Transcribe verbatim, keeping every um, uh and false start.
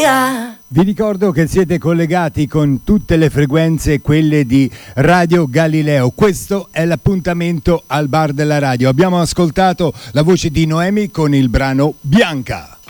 via. Vi ricordo che siete collegati con tutte le frequenze, quelle di Radio Galileo. Questo è l'appuntamento al bar della radio. Abbiamo ascoltato la voce di Noemi con il brano Bianca.